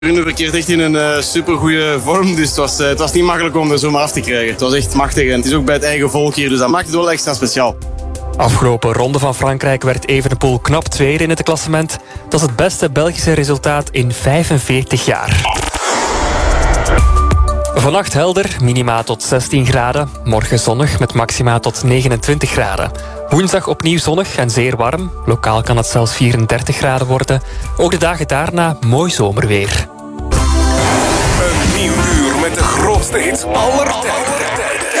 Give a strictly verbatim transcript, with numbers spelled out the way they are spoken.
Rune verkeert echt in een uh, supergoeie vorm, dus het was, uh, het was niet makkelijk om er zomaar af te krijgen. Het was echt machtig en het is ook bij het eigen volk hier, dus dat maakt het wel extra speciaal. Afgelopen ronde van Frankrijk werd Evenepoel knap tweede in het klassement. Dat is het beste Belgische resultaat in vijfenveertig jaar. Vannacht helder, minima tot zestien graden. Morgen zonnig met maxima tot negenentwintig graden. Woensdag opnieuw zonnig en zeer warm. Lokaal kan het zelfs vierendertig graden worden. Ook de dagen daarna mooi zomerweer. Een nieuw uur met de grootste hits aller tijden.